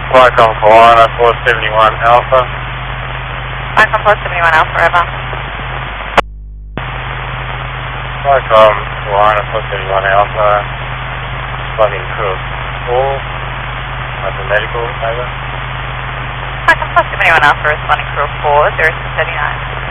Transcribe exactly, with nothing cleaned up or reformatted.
Flycom Kalina four seventy-one Alpha. Flycom four seventy-one Alpha, over. Flycom Kalina four seventy-one Alpha. Flying crew four. That's a medical, over. Flycom four seventy-one Alpha, responding crew four, zero six thirty-nine.